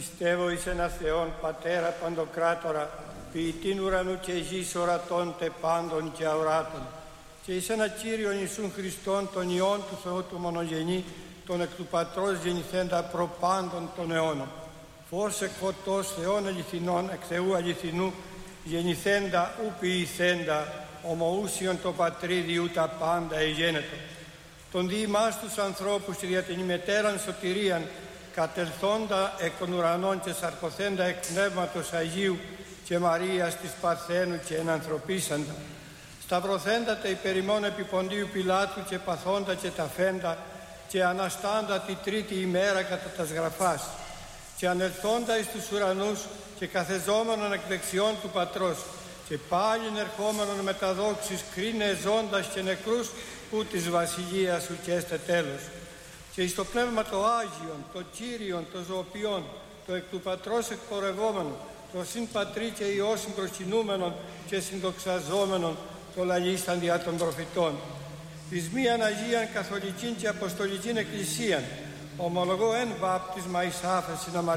Πιστεύω εις ένα Θεόν Πατέρα Παντοκράτορα, ποιητήν ουρανού και γης ορατών τε πάντων και αοράτων, και εις ένα Κύριον Ιησούν Χριστόν, τον Υιόν του Θεού του μονογενή, τον εκ του Πατρός γεννηθέντα προπάντων των αιώνων. Φως εκ φωτός Θεών αληθινών, εκ Θεού αληθινού, γεννηθέντα ου ποιηθέντα, ομοούσιον το Πατρίδι ου τα πάντα εγένετο. Τον δι' ημάς τους ανθρώπους και δια την ημετέραν σωτηρίαν, κατελθόντα εκ των ουρανών και σαρκωθέντα εκ Πνεύματος Αγίου και Μαρίας της Παρθένου και ενανθρωπίσαντα. Σταυρωθέντα τα υπερ ημών επί Ποντίου Πιλάτου και παθόντα και ταφέντα και αναστάντα τη τρίτη ημέρα κατά τας γραφάς και ανελθόντα εις τους ουρανούς και καθεζόμενον εκ δεξιών του Πατρός και πάλιν ερχόμενον με τα δόξης κρίνε ζώντας και νεκρούς που της βασιλείας σου και έστε τέλος. Και εις το Πνεύμα το Άγιον, το Κύριον, το Ζωοποιόν, το εκ του Πατρός εκπορευόμενο, το συν Πατρί και Υιό συμπροσκυνούμενον και συνδοξαζόμενον, το λαλήσαν διά των προφητών. Εις μίαν Αγίαν Καθολικήν και Αποστολικήν Εκκλησίαν, ομολογώ εν βάπτισμα εις άφεσιν αμαρτίων.